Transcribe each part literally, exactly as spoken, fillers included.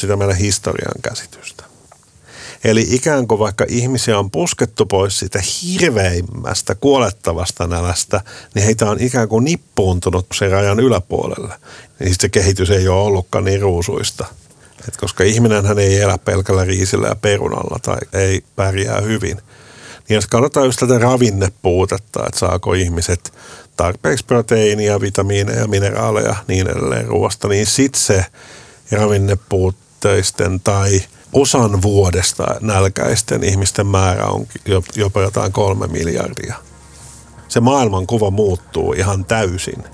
sitä meidän historian käsitystä. Eli ikään kuin vaikka ihmisiä on puskettu pois siitä hirveimmästä kuolettavasta nälästä, niin heitä on ikään kuin nippuuntunut sen rajan yläpuolelle. Niin se kehitys ei ole ollutkaan niin ruusuista. Et koska ihminenhän ei elä pelkällä riisillä ja perunalla tai ei pärjää hyvin. Niin jos katsotaan just tätä ravinnepuutetta, että saako ihmiset tarpeeksi proteiinia, vitamiineja, mineraaleja niin edelleen ruoasta, niin sitten se ravinnepuutteisten tai osan vuodesta nälkäisten ihmisten määrä on jopa jotain kolme miljardia. Se maailmankuva muuttuu ihan täysin.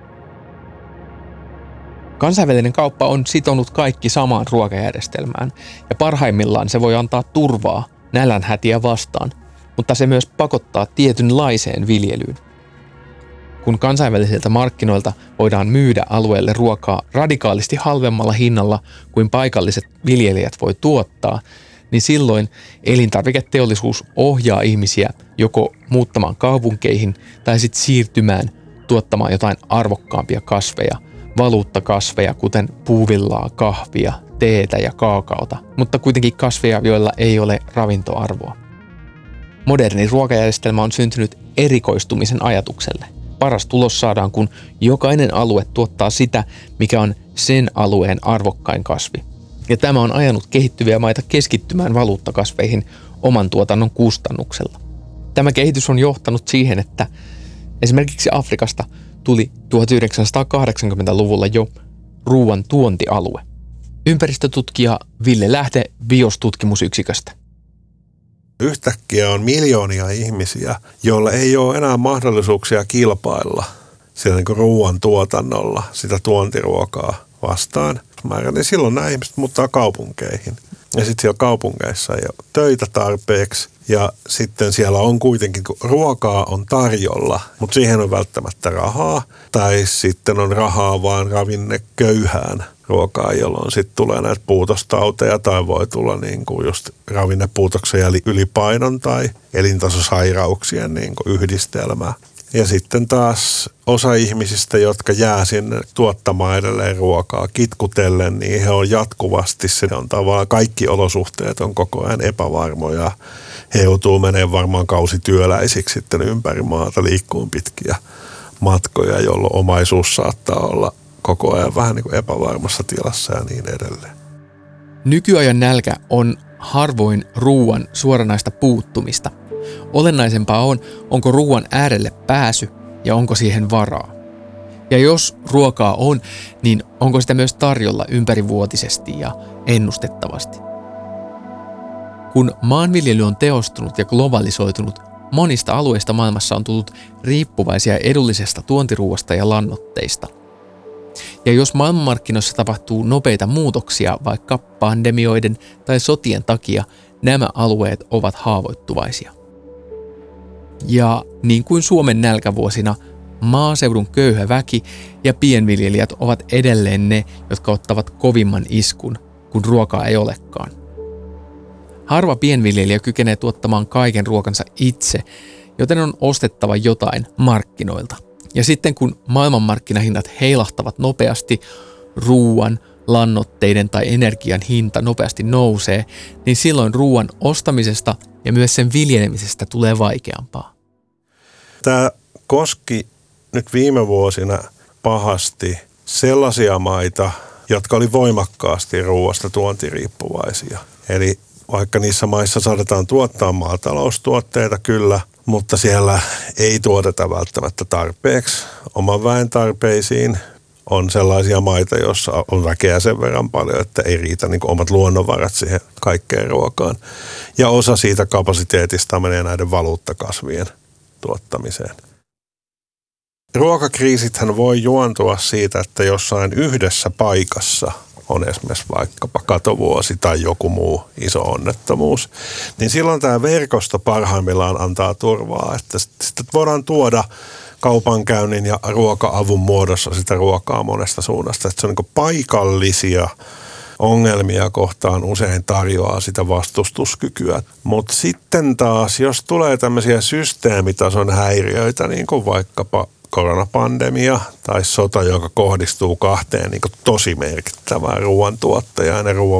Kansainvälinen kauppa on sitonut kaikki samaan ruokajärjestelmään ja parhaimmillaan se voi antaa turvaa nälänhätiä vastaan, mutta se myös pakottaa tietynlaiseen viljelyyn. Kun kansainvälisiltä markkinoilta voidaan myydä alueelle ruokaa radikaalisti halvemmalla hinnalla kuin paikalliset viljelijät voi tuottaa, niin silloin elintarviketeollisuus ohjaa ihmisiä joko muuttamaan kaupunkeihin tai sitten siirtymään tuottamaan jotain arvokkaampia kasveja, valuuttakasveja kuten puuvillaa, kahvia, teetä ja kaakaota, mutta kuitenkin kasveja, joilla ei ole ravintoarvoa. Moderni ruokajärjestelmä on syntynyt erikoistumisen ajatukselle. Paras tulos saadaan, kun jokainen alue tuottaa sitä, mikä on sen alueen arvokkain kasvi. Ja tämä on ajanut kehittyviä maita keskittymään valuuttakasveihin oman tuotannon kustannuksella. Tämä kehitys on johtanut siihen, että esimerkiksi Afrikasta tuli tuhatyhdeksänsataakahdeksankymmentäluvulla jo ruoan tuontialue. Ympäristötutkija Ville Lähde B I O S-tutkimusyksiköstä. Yhtäkkiä on miljoonia ihmisiä, joilla ei ole enää mahdollisuuksia kilpailla siellä niin kuin ruoan tuotannolla sitä tuontiruokaa vastaan. Niin silloin nämä ihmiset muuttaa kaupunkeihin. Ja sitten siellä kaupungeissa ei ole töitä tarpeeksi. Ja sitten siellä on kuitenkin, kun ruokaa on tarjolla, mutta siihen on välttämättä rahaa. Tai sitten on rahaa vaan ravinneköyhään ruokaa, jolloin sitten tulee näitä puutostauteja tai voi tulla niin kuin just ravinnepuutoksen ja ylipainon tai elintasosairauksien niin kuin yhdistelmä. Ja sitten taas osa ihmisistä, jotka jää sinne tuottamaan edelleen ruokaa kitkutellen, niin he on jatkuvasti, se on tavallaan kaikki olosuhteet on koko ajan epävarmoja. He joutuu menemään varmaan kausityöläisiksi sitten ympäri maata liikkuun pitkiä matkoja, jolloin omaisuus saattaa olla koko ajan vähän niin kuin epävarmassa tilassa ja niin edelleen. Nykyajan nälkä on harvoin ruoan suoranaista puuttumista. Olennaisempaa on, onko ruoan äärelle pääsy ja onko siihen varaa. Ja jos ruokaa on, niin onko sitä myös tarjolla ympärivuotisesti ja ennustettavasti. Kun maanviljely on teostunut ja globalisoitunut, monista alueista maailmassa on tullut riippuvaisia edullisesta tuontiruuasta ja lannoitteista. Ja jos maailmanmarkkinoissa tapahtuu nopeita muutoksia vaikka pandemioiden tai sotien takia, nämä alueet ovat haavoittuvaisia. Ja niin kuin Suomen nälkävuosina, maaseudun köyhä väki ja pienviljelijät ovat edelleen ne, jotka ottavat kovimman iskun, kun ruokaa ei olekaan. Harva pienviljelijä kykenee tuottamaan kaiken ruokansa itse, joten on ostettava jotain markkinoilta. Ja sitten kun maailmanmarkkinahinnat heilahtavat nopeasti, ruoan, lannoitteiden tai energian hinta nopeasti nousee, niin silloin ruoan ostamisesta ja myös sen viljelemisestä tulee vaikeampaa. Tämä koski nyt viime vuosina pahasti sellaisia maita, jotka oli voimakkaasti ruoasta tuontiriippuvaisia. Eli vaikka niissä maissa saadetaan tuottaa maataloustuotteita kyllä, mutta siellä ei tuoteta välttämättä tarpeeksi oman väen tarpeisiin. On sellaisia maita, joissa on väkeä sen verran paljon, että ei riitä niin kuin omat luonnonvarat siihen kaikkeen ruokaan. Ja osa siitä kapasiteetista menee näiden valuuttakasvien tuottamiseen. Ruokakriisithän voi juontua siitä, että jossain yhdessä paikassa on esimerkiksi vaikkapa katovuosi tai joku muu iso onnettomuus, niin silloin tämä verkosto parhaimmillaan antaa turvaa, että sitten voidaan tuoda kaupankäynnin ja ruoka-avun muodossa sitä ruokaa monesta suunnasta. Että se on niin kuin paikallisia ongelmia kohtaan usein tarjoaa sitä vastustuskykyä. Mutta sitten taas, jos tulee tämmöisiä systeemitason häiriöitä, niin kuin vaikkapa koronapandemia tai sota, joka kohdistuu kahteen niin kuin tosi merkittävään ruoantuottajaan ja ruoan